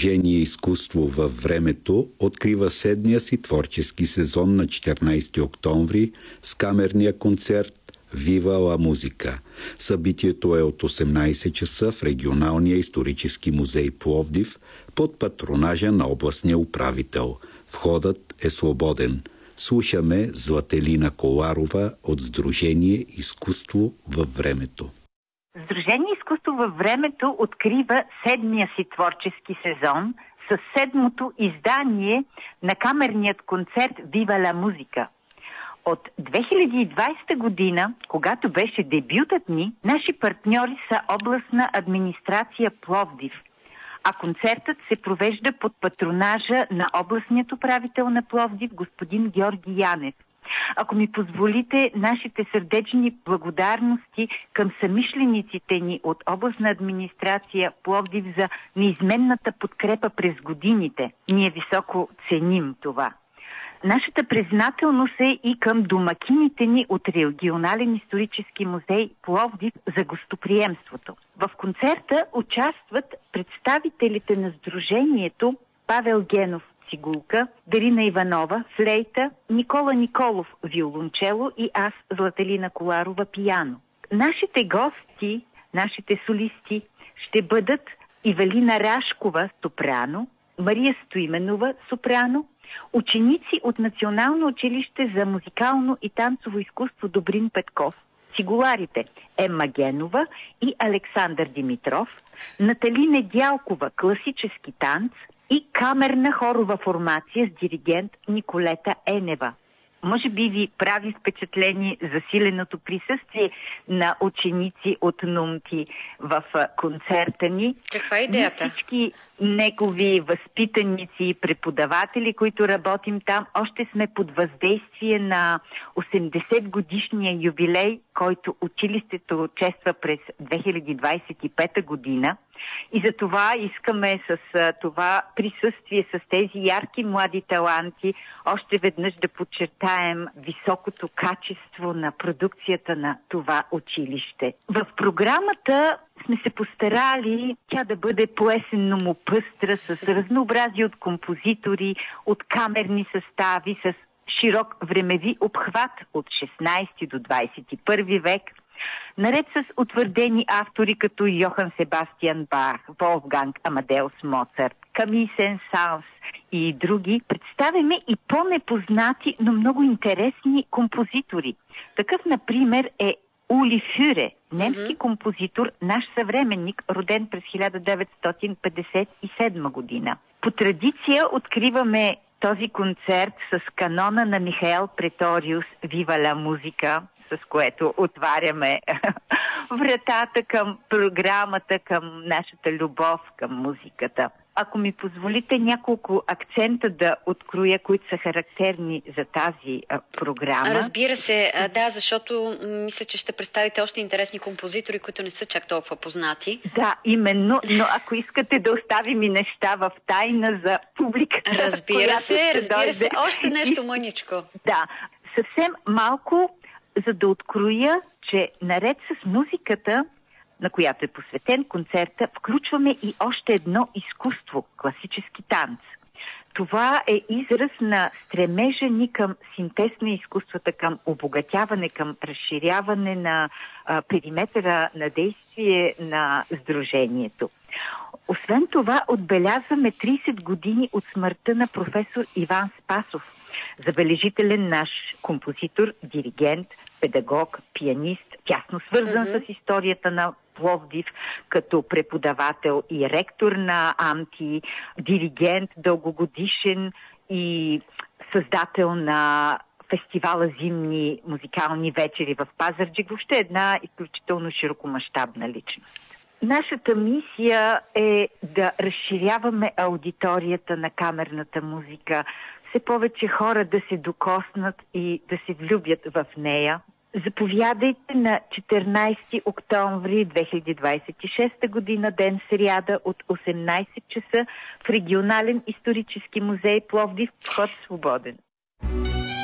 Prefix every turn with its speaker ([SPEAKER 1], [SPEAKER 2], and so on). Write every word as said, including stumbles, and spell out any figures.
[SPEAKER 1] Сдружение изкуство във времето открива седмия си творчески сезон на четиринайсети октомври с камерния концерт Вива ла музика. Събитието е от осемнайсет часа в Регионалния исторически музей Пловдив под патронажа на областния управител. Входът е свободен. Слушаме Злателина Коларова от Сдружение изкуство във времето.
[SPEAKER 2] Сдружение изкуство във времето открива седмия си творчески сезон с седмото издание на камерният концерт Вива ла музика. От две хиляди и двайсета година, когато беше дебютът ни, наши партньори са областна администрация Пловдив, а концертът се провежда под патронажа на областният управител на Пловдив, господин Георги Янев. Ако ми позволите, нашите сърдечни благодарности към самишлениците ни от областна администрация Пловдив за неизменната подкрепа през годините. Ние високо ценим това. Нашата признателност е и към домакините ни от Регионален исторически музей Пловдив за гостоприемството. В концерта участват представителите на Сдружението Павел Генов цигулка, Дарина Иванова флейта, Никола Николов виолончело и аз, Злателина Коларова, пиано. Нашите гости, нашите солисти ще бъдат Ивелина Рашкова сопрано, Мария Стоименова сопрано, ученици от Национално училище за музикално и танцово изкуство Добрин Петков, цигуларите Емма Генова и Александър Димитров, Натали Недялкова класически танц и камерна хорова формация с диригент Николета Енева. Може би ви прави впечатление засиленото присъствие на ученици от НУМТИ в концерта ни.
[SPEAKER 3] Каква е идеята?
[SPEAKER 2] Всички негови възпитаници и преподаватели, които работим там, още сме под въздействие на осемдесет годишния юбилей, който училището чества през две хиляди двайсет и пета година. И за това искаме с това присъствие, с тези ярки млади таланти, още веднъж да подчертаем високото качество на продукцията на това училище. В програмата сме се постарали тя да бъде по-есенно му пъстра, с разнообразие от композитори, от камерни състави, с широк времеви обхват от шестнайсети до двайсет и първи век, наред с утвърдени автори като Йохан Себастиан Бах, Волфганг Амадеус Моцарт, Камий Сен-Санс и други, представяме и по-непознати, но много интересни композитори. Такъв, например, е Ули Фюре, немски mm-hmm. композитор, наш съвременник, роден през хиляда деветстотин петдесет и седма година. По традиция откриваме този концерт с канона на Михаел Преториус «Вива ла музика», с което отваряме вратата към програмата, към нашата любов към музиката. Ако ми позволите няколко акцента да откроя, които са характерни за тази а, програма.
[SPEAKER 3] Разбира се, а, да, защото мисля, че ще представите още интересни композитори, които не са чак толкова познати.
[SPEAKER 2] Да, именно, но ако искате да оставим и неща в тайна за публиката.
[SPEAKER 3] Разбира се, разбира се, още нещо мъничко.
[SPEAKER 2] Да, съвсем малко, за да откроя, че наред с музиката, на която е посветен концерта, включваме и още едно изкуство – класически танц. Това е израз на стремежа ни към синтез на изкуствата, към обогатяване, към разширяване на а, периметъра на действие на сдружението. Освен това, отбелязваме трийсет години от смъртта на професор Иван Спасов, забележителен наш композитор, диригент, педагог, пианист, тясно свързан mm-hmm. с историята на Пловдив, като преподавател и ректор на АМТИ, диригент, дългогодишен и създател на фестивала Зимни музикални вечери в Пазарджик. Въобще една изключително широкомащабна личност. Нашата мисия е да разширяваме аудиторията на камерната музика, все повече хора да се докоснат и да се влюбят в нея. Заповядайте на четиринайсети октомври две хиляди двайсет и шеста година, ден сряда от осемнайсет часа в Регионален исторически музей Пловдив, вход свободен.